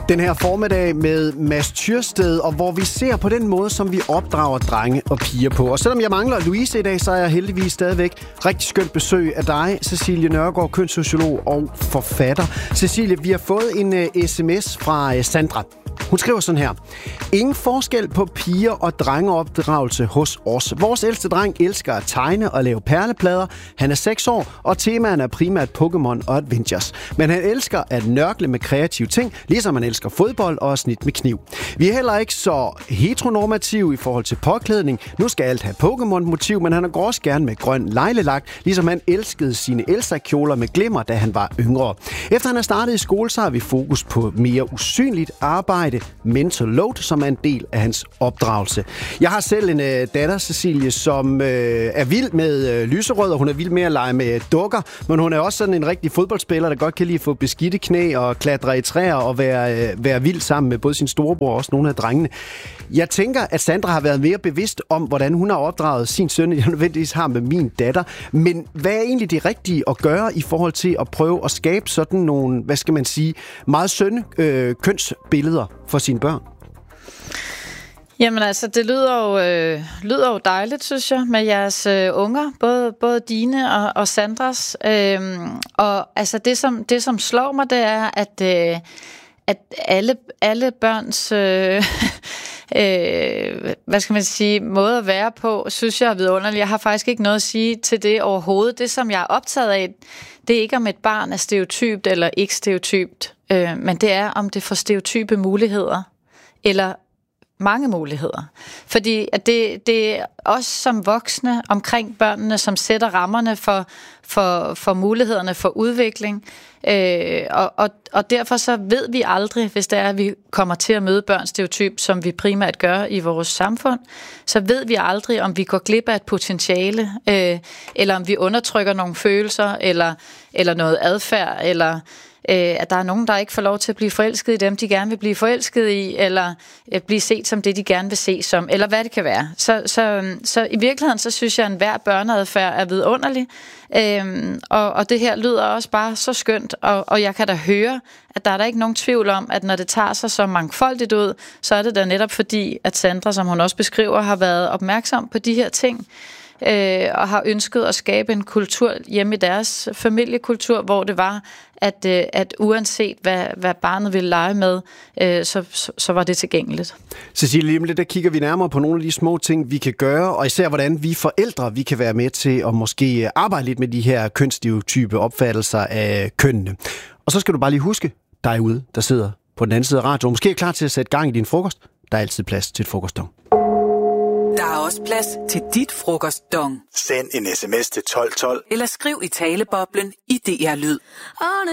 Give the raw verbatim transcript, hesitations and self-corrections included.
Den her formiddag med Mads Tyrsted, og hvor vi ser på den måde, som vi opdrager drenge og piger på. Og selvom jeg mangler Louise i dag, så er jeg heldigvis stadigvæk rigtig skønt besøg af dig, Cecilie Nørgaard, kønssociolog og forfatter. Cecilie, vi har fået en uh, sms fra uh, Sandra. Hun skriver sådan her. Ingen forskel på piger og drengeopdragelse hos os. Vores ældste dreng elsker at tegne og lave perleplader. Han er seks år, og temaerne er primært Pokémon og Adventures. Men han elsker at nørkle med kreative ting, ligesom han elsker fodbold og snit med kniv. Vi er heller ikke så heteronormative i forhold til påklædning. Nu skal alt have Pokémon-motiv, men han går også gerne med grøn lejlelak, ligesom han elskede sine Elsa-kjoler med glimmer, da han var yngre. Efter han er startet i skole, så har vi fokus på mere usynligt arbejde, mental load, som er en del af hans opdragelse. Jeg har selv en øh, datter, Cecilie, som øh, er vild med øh, lyserød, og hun er vild med at lege med dukker, men hun er også sådan en rigtig fodboldspiller, der godt kan lide at få beskidte knæ og klatre i træer og være, øh, være vild sammen med både sin storebror og også nogle af drengene. Jeg tænker, at Sandra har været mere bevidst om, hvordan hun har opdraget sin søn, jeg nødvendigvis har med min datter. Men hvad er egentlig det rigtige at gøre i forhold til at prøve at skabe sådan nogle, hvad skal man sige, meget sønne øh, kønsbilleder for sine børn? Jamen altså, det lyder jo, øh, lyder jo dejligt, synes jeg, med jeres øh, unger, både, både dine og, og Sandras. Øhm, og altså, det som, det som slår mig, det er, at, øh, at alle, alle børns øh, øh, hvad skal man sige, måde at være på, synes jeg er vidunderligt. Jeg har faktisk ikke noget at sige til det overhovedet. Det, som jeg er optaget af, det er ikke, om et barn er stereotypt eller ikke stereotypt, øh, men det er, om det får stereotype muligheder, eller mange muligheder. Fordi at det, det er os som voksne omkring børnene, som sætter rammerne for, for, for mulighederne for udvikling. Øh, og, og, og derfor så ved vi aldrig, hvis det er, at vi kommer til at møde børns stereotyp, som vi primært gør i vores samfund, så ved vi aldrig, om vi går glip af et potentiale, øh, eller om vi undertrykker nogle følelser, eller, eller noget adfærd, eller at der er nogen, der ikke får lov til at blive forelsket i dem, de gerne vil blive forelsket i, eller blive set som det, de gerne vil se som, eller hvad det kan være. Så, så, så i virkeligheden, så synes jeg, at enhver børneadfærd er vidunderlig, øhm, og, og det her lyder også bare så skønt, og, og jeg kan da høre, at der er der ikke nogen tvivl om, at når det tager sig så mangfoldigt ud, så er det da netop fordi, at Sandra, som hun også beskriver, har været opmærksom på de her ting, Øh, og har ønsket at skabe en kultur hjemme i deres familiekultur, hvor det var, at, øh, at uanset hvad, hvad barnet ville lege med, øh, så, så, så var det tilgængeligt. Cecilie, lige lidt, der kigger vi nærmere på nogle af de små ting, vi kan gøre, og især hvordan vi forældre vi kan være med til at måske arbejde lidt med de her kønsstereotype opfattelser af kønnene. Og så skal du bare lige huske, dig ude, der sidder på den anden side af radioen, måske er klar til at sætte gang i din frokost. Der er altid plads til et frokostdong. Der er også plads til dit frokostdong. Send en sms til tolv tolv. Eller skriv i taleboblen i D R Lyd.